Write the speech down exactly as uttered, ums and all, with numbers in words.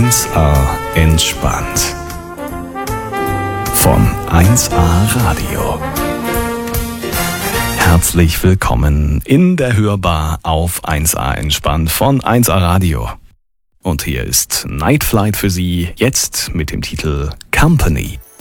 eins A entspannt. Von eins A Radio. Herzlich willkommen in der Hörbar auf eins A entspannt von eins A Radio. Und hier ist Night Flight für Sie, jetzt mit dem Titel Company.